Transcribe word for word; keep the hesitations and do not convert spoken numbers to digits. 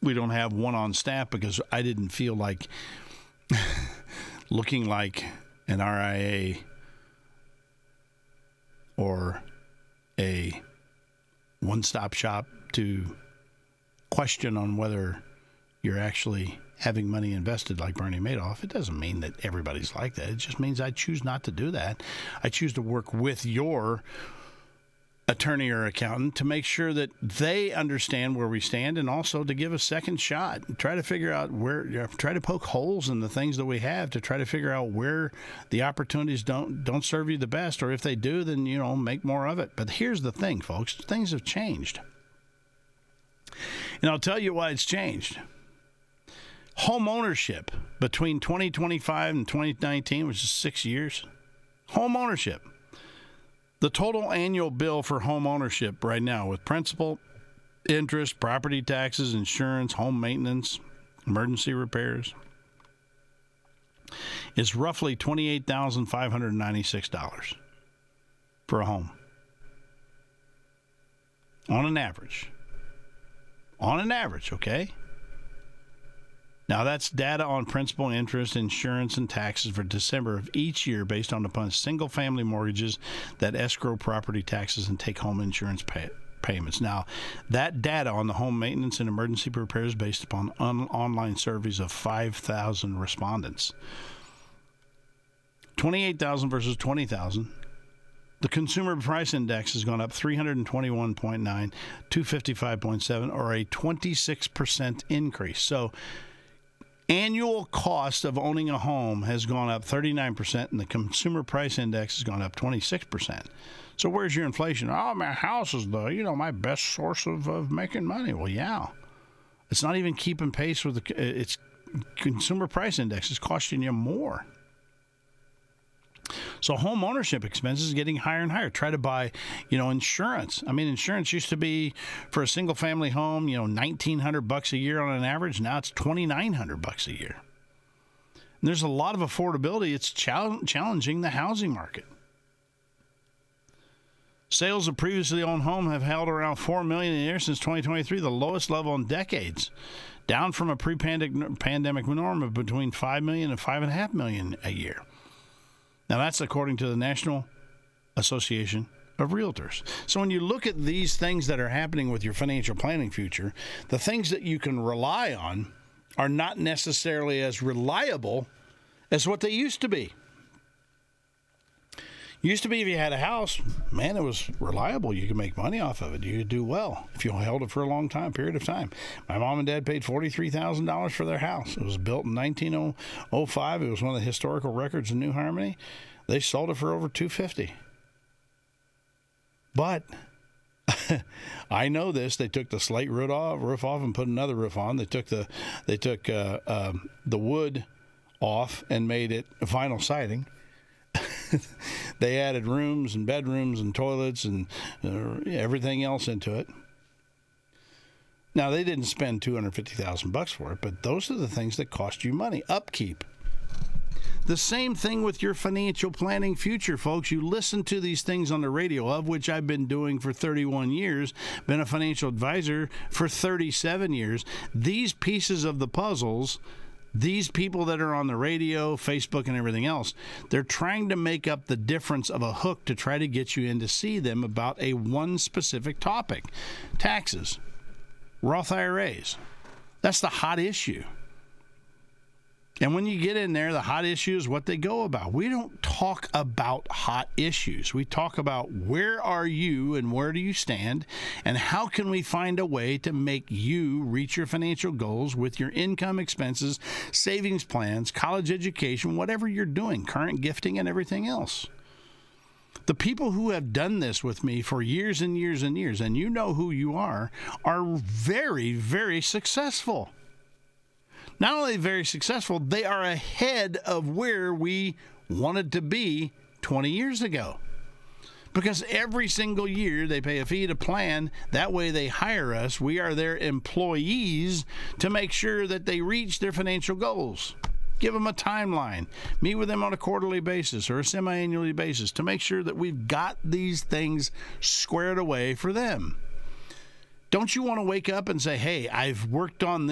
we don't have one on staff because I didn't feel like looking like an R I A or a one-stop shop to question on whether you're actually having money invested like Bernie Madoff. It doesn't mean that everybody's like that. It just means I choose not to do that. I choose to work with your attorney or accountant to make sure that they understand where we stand, and also to give a second shot, try to figure out where, try to poke holes in the things that we have to try to figure out where the opportunities don't don't serve you the best, or if they do, then, you know, make more of it. But here's the thing, folks, things have changed. And I'll tell you why it's changed. Home ownership between twenty twenty-five and twenty nineteen, which is six years, home ownership. The total annual bill for home ownership right now, with principal, interest, property taxes, insurance, home maintenance, emergency repairs, is roughly twenty-eight thousand five hundred ninety-six dollars for a home. On an average. On an average, okay? Now, that's data on principal, interest, insurance, and taxes for December of each year based on upon single-family mortgages that escrow property taxes and take home insurance pay- payments. Now, that data on the home maintenance and emergency repairs is based upon un- online surveys of five thousand respondents. twenty-eight thousand versus twenty thousand. The Consumer Price Index has gone up three hundred twenty-one point nine, two fifty-five point seven, or a twenty-six percent increase. So, annual cost of owning a home has gone up thirty-nine percent, and the Consumer Price Index has gone up twenty-six percent. So where's your inflation? Oh, my house is the, you know, my best source of, of making money. Well, yeah. It's not even keeping pace with the, its Consumer Price Index is costing you more. So home ownership expenses are getting higher and higher. Try to buy, you know, insurance. I mean, insurance used to be for a single family home, you know, nineteen hundred bucks a year on an average. Now it's twenty-nine hundred bucks a year. And there's a lot of affordability. It's chal- challenging the housing market. Sales of previously owned home have held around four million a year since twenty twenty-three, the lowest level in decades, down from a pre-pandemic norm of between five million and five point five million a year. Now, that's according to the National Association of Realtors. So when you look at these things that are happening with your financial planning future, the things that you can rely on are not necessarily as reliable as what they used to be. Used to be if you had a house, man, it was reliable. You could make money off of it. You could do well if you held it for a long time, period of time. My mom and dad paid forty-three thousand dollars for their house. It was built in nineteen oh five. It was one of the historical records in New Harmony. They sold it for over two hundred fifty dollars. But I know this. They took the slate roof off, roof off and put another roof on. They took the they took uh, uh, the wood off and made it vinyl siding. They added rooms and bedrooms and toilets and uh, everything else into it. Now, they didn't spend two hundred fifty thousand bucks for it, but those are the things that cost you money. Upkeep. The same thing with your financial planning future, folks. You listen to these things on the radio, of which I've been doing for thirty-one years, been a financial advisor for thirty-seven years. These pieces of the puzzles, these people that are on the radio, Facebook, and everything else, they're trying to make up the difference of a hook to try to get you in to see them about a one specific topic. Taxes. Roth I R As. That's the hot issue. And when you get in there, the hot issue is what they go about. We don't talk about hot issues. We talk about where are you and where do you stand, and how can we find a way to make you reach your financial goals with your income, expenses, savings plans, college education, whatever you're doing, current gifting, and everything else. The people who have done this with me for years and years and years, and you know who you are, are very, very successful. Not only very successful, they are ahead of where we wanted to be twenty years ago. Because every single year they pay a fee to plan. That way they hire us. We are their employees to make sure that they reach their financial goals. Give them a timeline. Meet with them on a quarterly basis or a semi-annually basis to make sure that we've got these things squared away for them. Don't you want to wake up and say, hey, I've worked on this